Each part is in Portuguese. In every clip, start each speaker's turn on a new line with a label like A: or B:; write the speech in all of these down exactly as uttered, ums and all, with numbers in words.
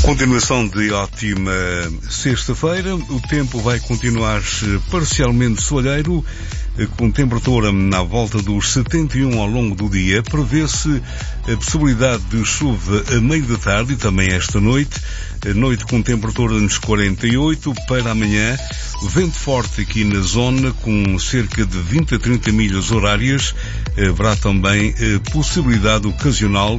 A: Continuação de ótima sexta-feira. O tempo vai continuar parcialmente soalheiro, com temperatura na volta dos setenta e um ao longo do dia. Prevê-se a possibilidade de chuva a meio da tarde e também esta noite. Noite com temperatura nos quarenta e oito. Para amanhã, vento forte aqui na zona, com cerca de vinte a trinta milhas horárias. Haverá também a possibilidade ocasional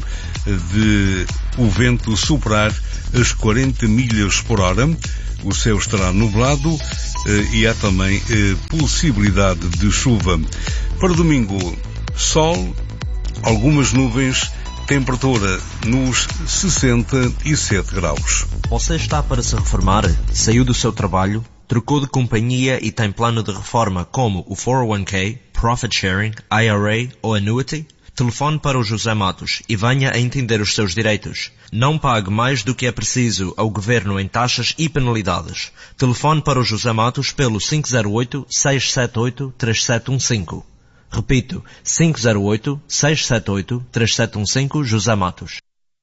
A: de o vento superar as quarenta milhas por hora. O céu estará nublado e há também possibilidade de chuva. Para domingo, sol, algumas nuvens, temperatura nos sessenta e sete graus.
B: Você está para se reformar? Saiu do seu trabalho? Trocou de companhia e tem plano de reforma como o quatro oh one k, Profit Sharing, I R A ou Annuity? Telefone para o José Matos e venha a entender os seus direitos. Não pague mais do que é preciso ao Governo em taxas e penalidades. Telefone para o José Matos pelo cinco zero oito, seis sete oito, três sete um cinco. Repito, cinco zero oito, seis sete oito, três sete um cinco, José Matos.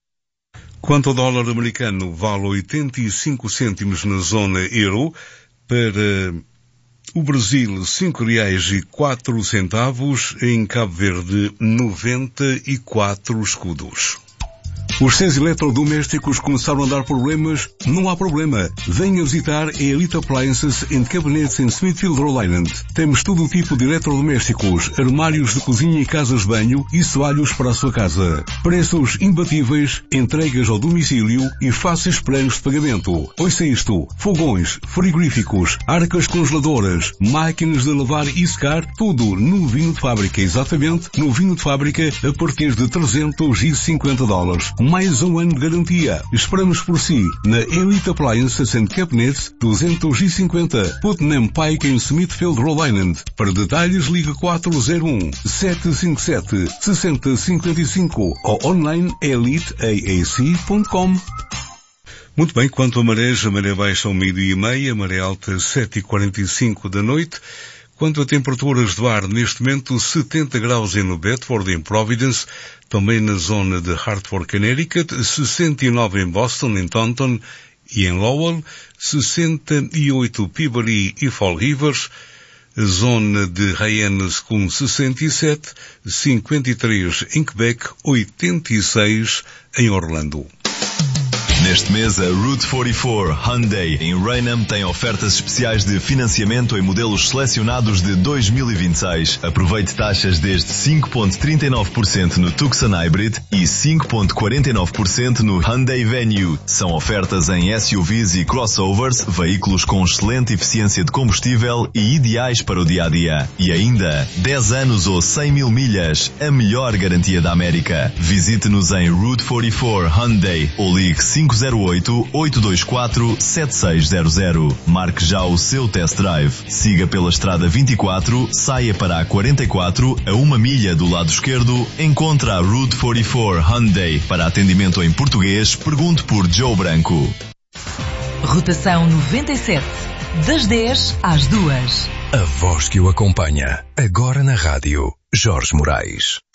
A: Quanto ao dólar americano, vale oitenta e cinco cêntimos na zona euro. Para o Brasil, cinco reais e quatro centavos. Em Cabo Verde, noventa e quatro escudos. Os seus eletrodomésticos começaram a dar problemas? Não há problema. Venha visitar a Elite Appliances and Cabinets em Smithfield, Rhode Island. Temos todo o tipo de eletrodomésticos, armários de cozinha e casas de banho e soalhos para a sua casa. Preços imbatíveis, entregas ao domicílio e fáceis planos de pagamento. Ouça isto: fogões, frigoríficos, arcas congeladoras, máquinas de lavar e secar, tudo no vinho de fábrica, exatamente no vinho de fábrica, a partir de trezentos e cinquenta dólares. Mais um ano de garantia. Esperamos por si na Elite Appliances and Cabinets duzentos e cinquenta Putnam Pike em Smithfield, Rhode Island. Para detalhes, ligue quatro zero um, sete cinco sete, seis zero cinco cinco ou online elite a a c ponto com. Muito bem, quanto a marés, a maré baixa ao meio-dia e meia, a maré alta sete e quarenta e cinco da noite. Quanto a temperaturas do ar, neste momento setenta graus em Bedford, em Providence, também na zona de Hartford, Connecticut, sessenta e nove em Boston, em Taunton e em Lowell, sessenta e oito Peabody e Fall Rivers, a zona de Hyannis com sessenta e sete, cinquenta e três em Quebec, oitenta e seis em Orlando.
C: Neste mês, a Route quarenta e quatro Hyundai em Raynham tem ofertas especiais de financiamento em modelos selecionados de dois mil e vinte e seis. Aproveite taxas desde cinco vírgula trinta e nove por cento no Tucson Hybrid e cinco vírgula quarenta e nove por cento no Hyundai Venue. São ofertas em S U Vs e crossovers, veículos com excelente eficiência de combustível e ideais para o dia-a-dia. E ainda, dez anos ou cem mil milhas, a melhor garantia da América. Visite-nos em Route quarenta e quatro Hyundai ou ligue cinco zero oito, oito dois quatro, sete seis zero zero. Marque já o seu test drive. Siga pela estrada vinte e quatro, saia para a quarenta e quatro, a uma milha do lado esquerdo, encontra a Route quarenta e quatro Hyundai. Para atendimento em português, pergunte por Joe Branco.
D: Rotação noventa e sete, das dez às duas.
E: A voz que o acompanha, agora na rádio, Jorge Moraes.